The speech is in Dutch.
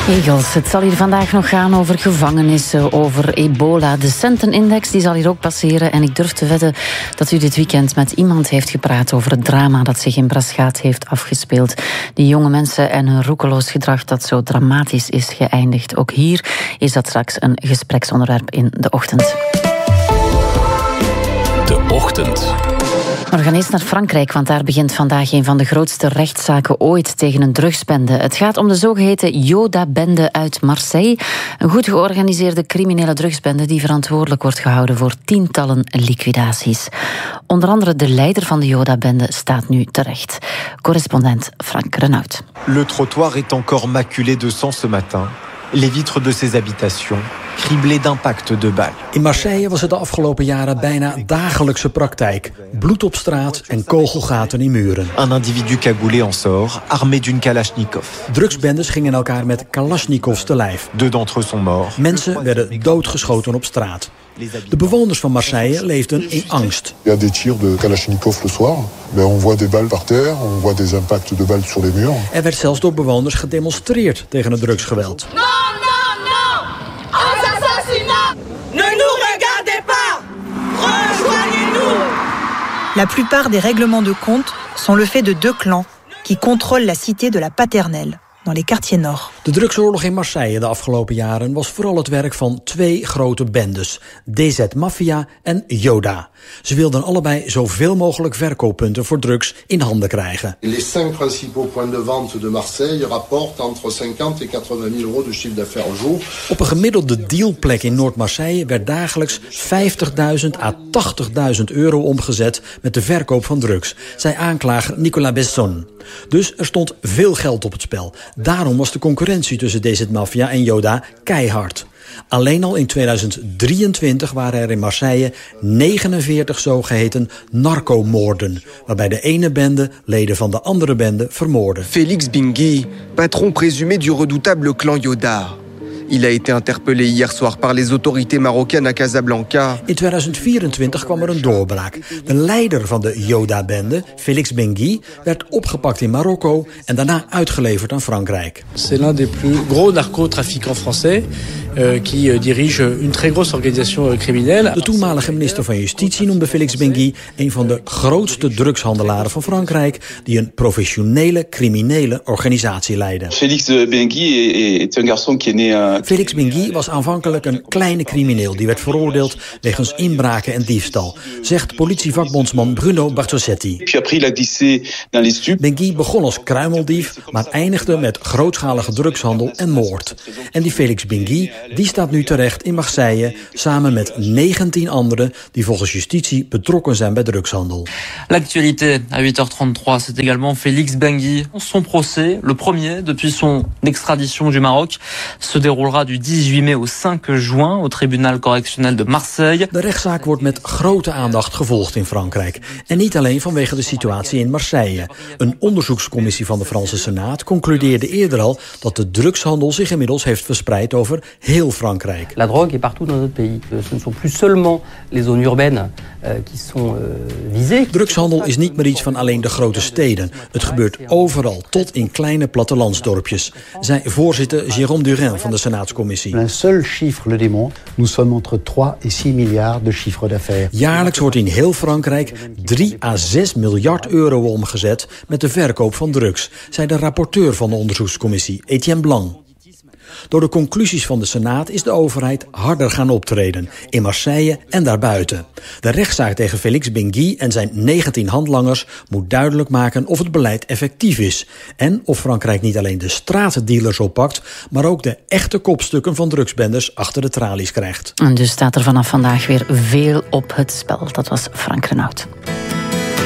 Egels, het zal hier vandaag nog gaan over gevangenissen, over ebola. De Centenindex die zal hier ook passeren. En ik durf te wedden dat u dit weekend met iemand heeft gepraat over het drama dat zich in Braschaat heeft afgespeeld. Die jonge mensen en hun roekeloos gedrag dat zo dramatisch is geëindigd. Ook hier is dat straks een gespreksonderwerp in de ochtend. De ochtend. Maar we gaan eerst naar Frankrijk, want daar begint vandaag een van de grootste rechtszaken ooit tegen een drugsbende. Het gaat om de zogeheten Yoda-bende uit Marseille. Een goed georganiseerde criminele drugsbende die verantwoordelijk wordt gehouden voor tientallen liquidaties. Onder andere de leider van de Yoda-bende staat nu terecht. Correspondent Frank Renaud. Le trottoir est encore maculé de sang ce matin. Les vitres de ces habitations criblées d'impacts de balles. In Marseille was het de afgelopen jaren bijna dagelijkse praktijk. Bloed op straat en kogelgaten in muren. Un individu cagoulé en sort, armé d'une kalachnikov. Drugsbendes gingen elkaar met kalasjnikovs te lijf. 2 d'entre eux sont morts. Mensen werden doodgeschoten op straat. De bewoners van Marseille leefden in angst. Il y a des tirs de Kalachnikov le soir. On voit des balles par terre, on voit des impacts de balles sur les murs. Er werd zelfs door bewoners gedemonstreerd tegen het drugsgeweld. Non, non, non! Un assassinat! Ne nous regardez pas! Rejoignez-nous! La plupart des règlements de compte sont le fait de 2 clans qui contrôlent la cité de la Paternelle, dans les quartiers nord. De drugsoorlog in Marseille de afgelopen jaren was vooral het werk van 2 grote bendes. DZ Mafia en Yoda. Ze wilden allebei zoveel mogelijk verkooppunten voor drugs in handen krijgen. Les 5 principaux points de vente de Marseille rapportent entre 50 et 80 000 euros de chiffre d'affaires au jour. Op een gemiddelde dealplek in Noord-Marseille werd dagelijks 50.000 à 80.000 euro omgezet met de verkoop van drugs, zei aanklager Nicolas Besson. Dus er stond veel geld op het spel. Daarom was de concurrentie tussen DZ Mafia en Yoda keihard. Alleen al in 2023 waren er in Marseille 49 zogeheten narcomoorden, waarbij de ene bende leden van de andere bende vermoordde. Félix Bingui, patron présumé du redoutable clan Yoda. Il a été interpellé hier soir par les autorités marocaines à Casablanca. In 2024 kwam er een doorbraak. De leider van de Yoda-bende, Félix Bingui, werd opgepakt in Marokko en daarna uitgeleverd aan Frankrijk. C'est l'un des plus gros narcotrafiquants français qui dirige une très grosse organisation criminelle. De toenmalige minister van Justitie noemde Félix Bingui een van de grootste drugshandelaren van Frankrijk, die een professionele criminele organisatie leidde. Félix Bingui est un garçon qui est né Félix Bingui was aanvankelijk een kleine crimineel die werd veroordeeld wegens inbraken en diefstal, zegt politievakbondsman Bruno Bartosetti. Bingui begon als kruimeldief, maar eindigde met grootschalige drugshandel en moord. En die Félix Bingui, die staat nu terecht in Marseille samen met 19 anderen die volgens justitie betrokken zijn bij drugshandel. L'actualité à 8h33, c'est également Félix Bingui. Son procès, le premier depuis son extradition du Maroc, se déroulera du 18 mai au 5 juin au tribunal correctionnel de Marseille. De rechtszaak wordt met grote aandacht gevolgd in Frankrijk. En niet alleen vanwege de situatie in Marseille. Een onderzoekscommissie van de Franse Senaat concludeerde eerder al dat de drugshandel zich inmiddels heeft verspreid over heel Frankrijk. La drogue est partout dans notre pays. Ce ne sont plus seulement les zones urbaines qui sont visées. Drugshandel is niet meer iets van alleen de grote steden. Het gebeurt overal, tot in kleine plattelandsdorpjes, zei voorzitter Jérôme Durin van de Senaatscommissie. Un seul chiffre le démontre. Nous sommes entre 3 et 6 milliards de chiffre d'affaires. Jaarlijks wordt in heel Frankrijk 3 à 6 miljard euro omgezet met de verkoop van drugs, zei de rapporteur van de onderzoekscommissie, Etienne Blanc. Door de conclusies van de Senaat is de overheid harder gaan optreden, in Marseille en daarbuiten. De rechtszaak tegen Félix Bingui en zijn 19 handlangers moet duidelijk maken of het beleid effectief is. En of Frankrijk niet alleen de straatdealers oppakt, maar ook de echte kopstukken van drugsbendes achter de tralies krijgt. En dus staat er vanaf vandaag weer veel op het spel. Dat was Frank Renaud.